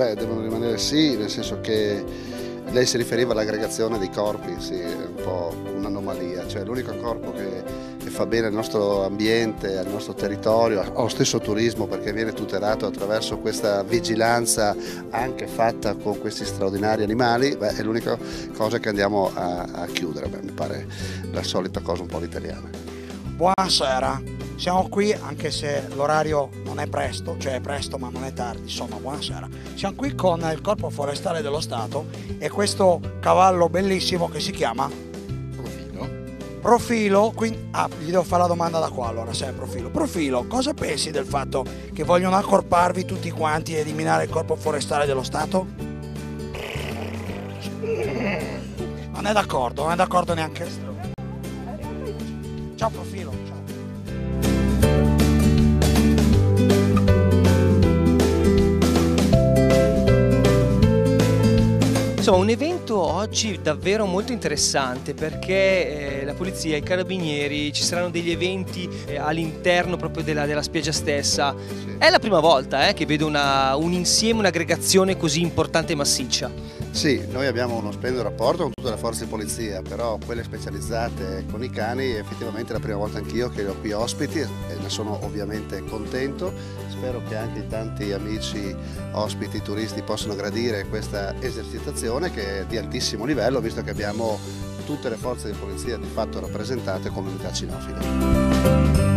Beh, devono rimanere sì, nel senso che lei si riferiva all'aggregazione dei corpi, sì, è un po' un'anomalia, cioè l'unico corpo che fa bene al nostro ambiente, al nostro territorio, allo stesso turismo, perché viene tutelato attraverso questa vigilanza anche fatta con questi straordinari animali, beh, è l'unica cosa che andiamo a chiudere, beh, mi pare la solita cosa un po' all'italiana. Buonasera, siamo qui anche se l'orario non è presto, cioè è presto ma non è tardi, insomma buonasera. Siamo qui con il Corpo Forestale dello Stato e questo cavallo bellissimo che si chiama? Profilo. Profilo, quindi, gli devo fare la domanda da qua allora, se è Profilo. Profilo, cosa pensi del fatto che vogliono accorparvi tutti quanti e eliminare il Corpo Forestale dello Stato? Non è d'accordo neanche. Ciao Profilo, ciao. Insomma, un evento oggi davvero molto interessante perché la polizia, i carabinieri, ci saranno degli eventi all'interno proprio della spiaggia stessa. Sì. È la prima volta che vedo un insieme, un'aggregazione così importante e massiccia. Sì, noi abbiamo uno splendido rapporto con tutte le forze di polizia, però quelle specializzate con i cani effettivamente è la prima volta anch'io che li ho qui ospiti e ne sono ovviamente contento. Spero che anche i tanti amici ospiti turisti possano gradire questa esercitazione che è di altissimo livello, visto che abbiamo tutte le forze di polizia di fatto rappresentate come unità cinofile.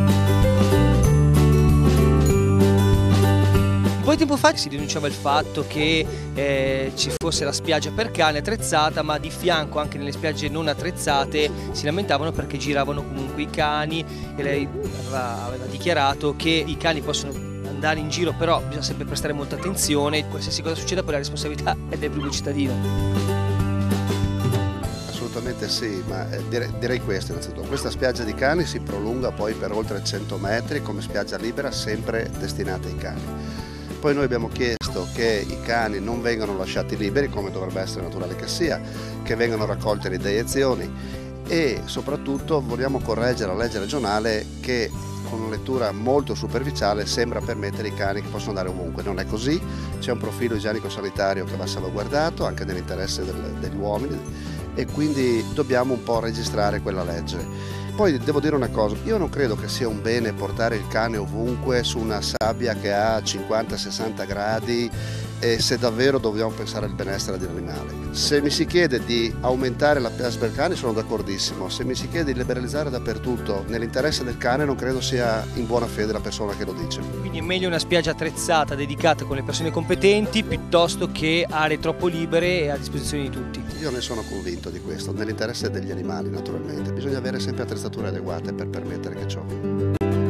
Un po' di tempo fa si denunciava il fatto che ci fosse la spiaggia per cani attrezzata, ma di fianco anche nelle spiagge non attrezzate si lamentavano perché giravano comunque i cani e lei aveva dichiarato che i cani possono andare in giro, però bisogna sempre prestare molta attenzione, qualsiasi cosa succeda poi la responsabilità è del primo cittadino. Assolutamente sì, ma direi questo innanzitutto. Questa spiaggia di cani si prolunga poi per oltre 100 metri come spiaggia libera, sempre destinata ai cani. Poi noi abbiamo chiesto che i cani non vengano lasciati liberi, come dovrebbe essere naturale che sia, che vengano raccolte le deiezioni e soprattutto vogliamo correggere la legge regionale che con una lettura molto superficiale sembra permettere ai cani che possono andare ovunque. Non è così, c'è un profilo igienico-sanitario che va salvaguardato anche nell'interesse degli uomini e quindi dobbiamo un po' registrare quella legge. Poi devo dire una cosa, io non credo che sia un bene portare il cane ovunque su una sabbia che ha 50-60 gradi e se davvero dobbiamo pensare al benessere dell'animale. Se mi si chiede di aumentare la piazza per cani sono d'accordissimo, se mi si chiede di liberalizzare dappertutto nell'interesse del cane non credo sia in buona fede la persona che lo dice. Quindi è meglio una spiaggia attrezzata, dedicata con le persone competenti, piuttosto che aree troppo libere e a disposizione di tutti. Io ne sono convinto di questo, nell'interesse degli animali naturalmente, bisogna avere sempre attrezzature adeguate per permettere che ciò.